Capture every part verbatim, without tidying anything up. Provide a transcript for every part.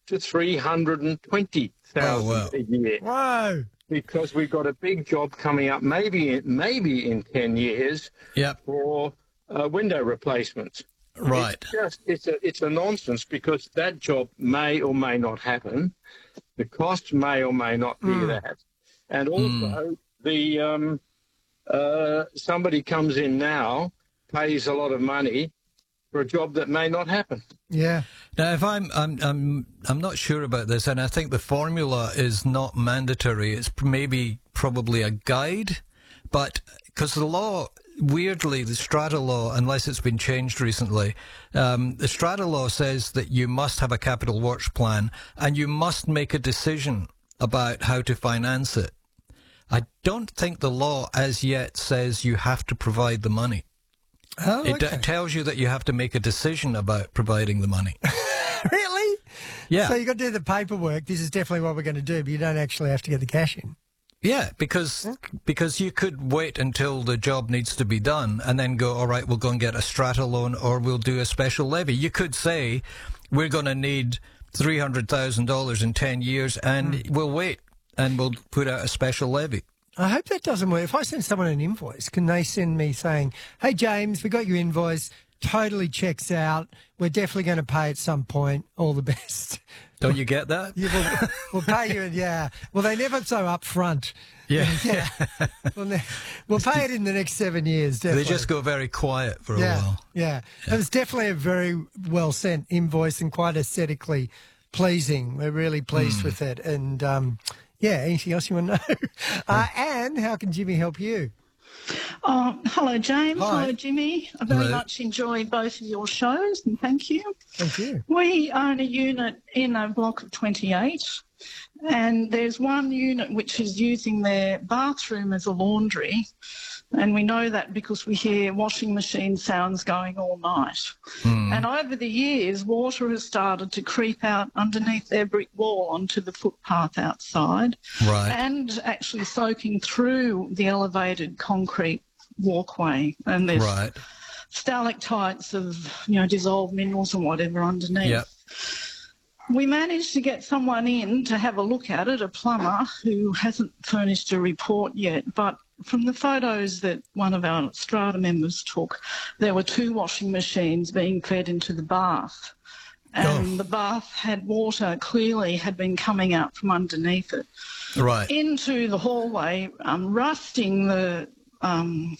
to three hundred twenty thousand Oh, wow. a year. Whoa. Because we've got a big job coming up, maybe maybe in ten years, Yep. for uh, window replacements. Right. It's just it's a it's a nonsense, because that job may or may not happen. The cost may or may not be Mm. that, and also the um, uh, somebody comes in now, pays a lot of money for a job that may not happen. Yeah. Now, if I'm, I'm, I'm, I'm not sure about this, and I think the formula is not mandatory. It's maybe probably a guide, but because the law, weirdly, the strata law, unless it's been changed recently, um, the strata law says that you must have a capital works plan and you must make a decision about how to finance it. I don't think the law as yet says you have to provide the money. Oh, It okay. d- tells you that you have to make a decision about providing the money. Really? Yeah. So you got to do the paperwork. This is definitely what we're going to do, but you don't actually have to get the cash in. Yeah, because because you could wait until the job needs to be done and then go, all right, we'll go and get a strata loan or we'll do a special levy. You could say, we're going to need three hundred thousand dollars in ten years and Mm. we'll wait and we'll put out a special levy. I hope that doesn't work. If I send someone an invoice, can they send me saying, hey, James, we got your invoice, totally checks out, we're definitely going to pay at some point, all the best. Don't you get that? Yeah, we'll, we'll pay you, yeah. Well, they never so upfront. Yeah. Yeah. We'll, ne- we'll pay it in the next seven years, They definitely. just go very quiet for a yeah, while. yeah. It was definitely a very well sent invoice and quite aesthetically pleasing. We're really pleased Mm. with it. And, um, yeah, anything else you want to know? Uh, Anne, how can Jimmy help you? Oh, hello, James. Hi. Hello, Jimmy. I very Hello. much enjoy both of your shows, and thank you. Thank you. We own a unit in a block of twenty-eight, and there's one unit which is using their bathroom as a laundry, and we know that because we hear washing machine sounds going all night. And over the years, water has started to creep out underneath their brick wall onto the footpath outside, Right. and actually soaking through the elevated concrete walkway. And there's Right. stalactites of, you know, dissolved minerals and whatever underneath. Yep. We managed to get someone in to have a look at it, a plumber who hasn't furnished a report yet, but from the photos that one of our strata members took, there were two washing machines being fed into the bath. And Oh. the bath had water, clearly had been coming out from underneath it Right. into the hallway, um, rusting the um,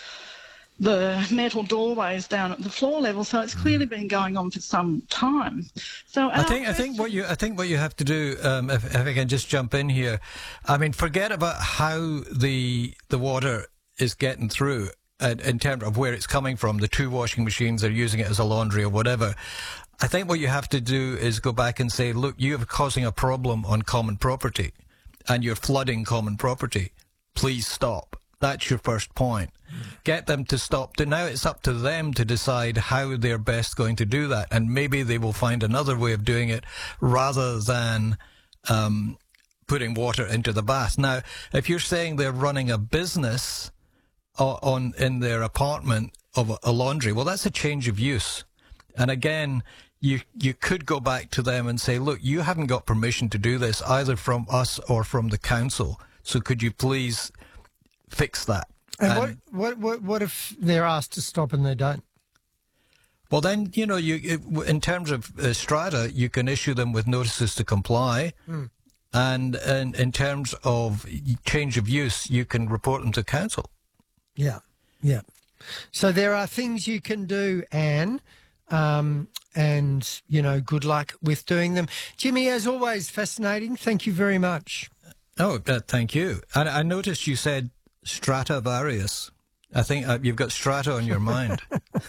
the metal doorways down at the floor level. So it's clearly been going on for some time. So I think I think what you I think what you have to do, um, if, if I can just jump in here, I mean, forget about how the the water is getting through uh, in terms of where it's coming from. The two washing machines are using it as a laundry or whatever. I think what you have to do is go back and say, look, you're causing a problem on common property, and you're flooding common property. Please stop. That's your first point. Get them to stop. Now it's up to them to decide how they're best going to do that. And maybe they will find another way of doing it rather than um, putting water into the bath. Now, if you're saying they're running a business o- on in their apartment of a, a laundry, well, that's a change of use. And again, you you could go back to them and say, look, you haven't got permission to do this either from us or from the council. So could you please fix that? And And- what, what, what, what if they're asked to stop and they don't? Well, then, you know, you it- in terms of uh, strata, you can issue them with notices to comply. Mm. And, and in terms of change of use, you can report them to council. Yeah, yeah. So there are things you can do, Anne, um, and, you know, good luck with doing them. Jimmy, as always, fascinating. Thank you very much. Oh, uh, thank you. And I noticed you said Stradivarius. I think uh, you've got strata on your mind.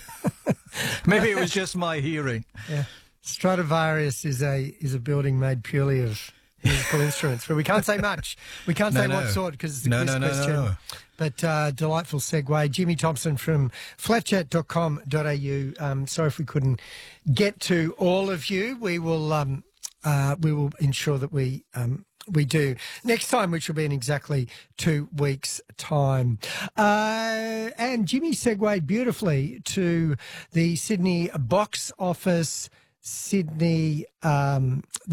Maybe it was just my hearing. Yeah. Stradivarius is a is a building made purely of musical instruments, but we can't say much. We can't No, say no. what sort because it's a No, quiz no, no, question. no, no. But uh, delightful segue. Jimmy Thompson from flatchat dot com dot a u. Um, sorry if we couldn't get to all of you. We will um, uh, we will ensure that we um, we do next time, which will be in exactly two weeks' time. Uh, and Jimmy segued beautifully to the Sydney box office, Sydney. Um,